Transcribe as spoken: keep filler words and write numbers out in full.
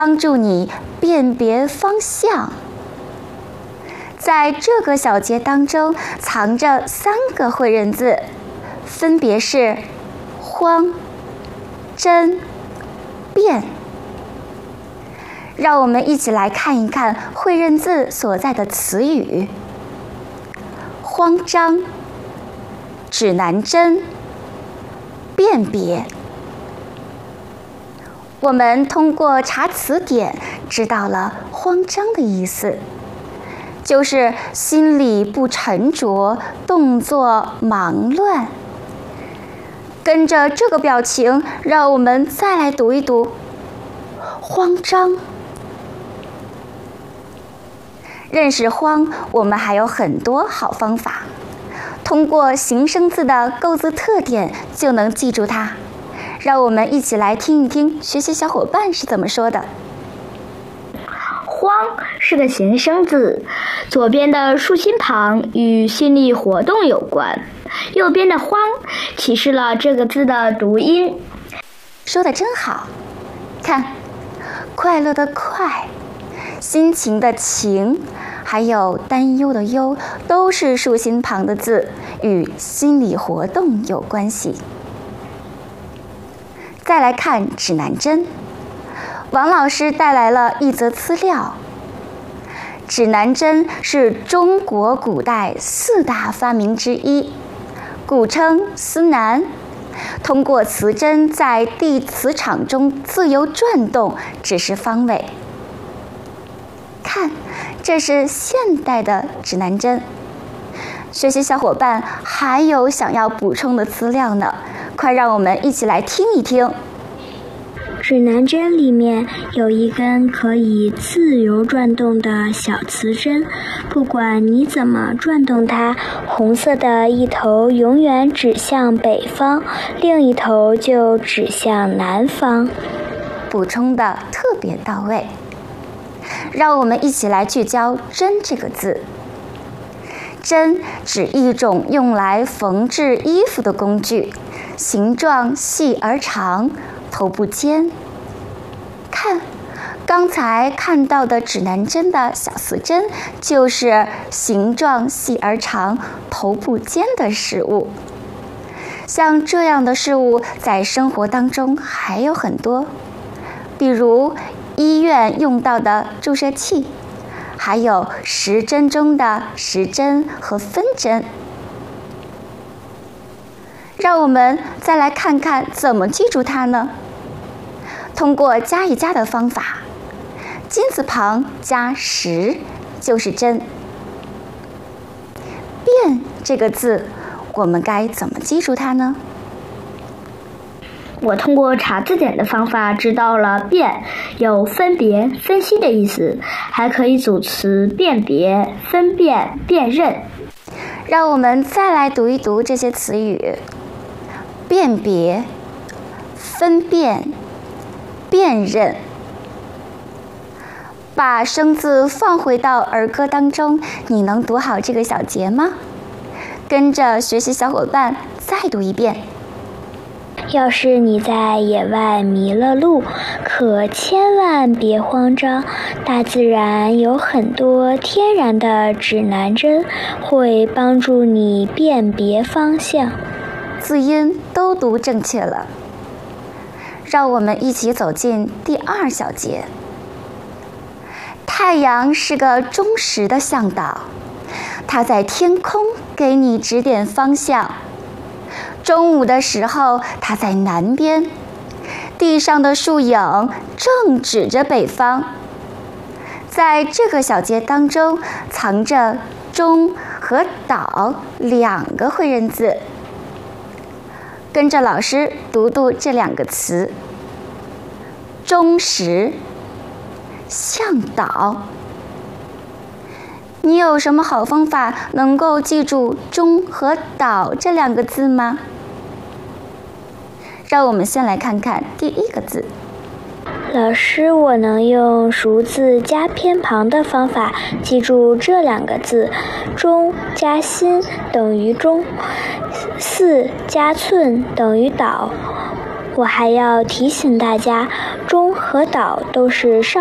帮助你辨别方向。在这个小节当中藏着三个会认字，分别是慌、真、变。让我们一起来看一看会认字所在的词语：慌张、指南针、辨别。我们通过查词典知道了慌张的意思，就是心里不沉着，动作忙乱。跟着这个表情，让我们再来读一读慌张。认识慌，我们还有很多好方法，通过形声字的构字特点就能记住它。让我们一起来听一听学习小伙伴是怎么说的。 慌是个形声字，左边的竖心旁与心力活动有关，右边的慌启示了这个字的读音。 说得真好，看，快乐的快，心情的情，还有担忧的忧，都是竖心旁的字，与心理活动有关系。再来看指南针，王老师带来了一则资料。指南针是中国古代四大发明之一，古称司南，通过磁针在地磁场中自由转动，指示方位。看，这是现代的指南针。学习小伙伴还有想要补充的资料呢，快让我们一起来听一听。 指南针里面有一根可以自由转动的小磁针，不管你怎么转动它，红色的一头永远指向北方，另一头就指向南方。 补充的特别到位。让我们一起来聚焦针这个字。针指一种用来缝制衣服的工具，形状细而长，头部尖。看，刚才看到的指南针的小磁针就是形状细而长、头部尖的事物。像这样的事物在生活当中还有很多，比如医院用到的注射器，还有时针中的时针和分针。让我们再来看看怎么记住它呢？通过加一加的方法，金字旁加时就是针。变这个字，我们该怎么记住它呢？ 我通过查字典的方法知道了辨有分别、分析的意思，还可以组词辨别、分辨、辨认。 让我们再来读一读这些词语：辨别、分辨、辨认。把生字放回到儿歌当中，你能读好这个小节吗？跟着学习小伙伴再读一遍。 要是你在野外迷了路，可千万别慌张，大自然有很多天然的指南针，会帮助你辨别方向。 字音都读正确了。让我们一起走进第二小节。太阳是个忠实的向导，它在天空给你指点方向。中午的时候，它在南边，地上的树影正指着北方。在这个小节当中，藏着中和岛两个会认字。跟着老师读读这两个词：忠实、向导。你有什么好方法能够记住忠和导这两个字吗？让我们先来看看第一个字。 老师，我能用熟字加偏旁的方法记住这两个字：中加心等于中，四加寸等于导， 我还要提醒大家，钟和岛都是上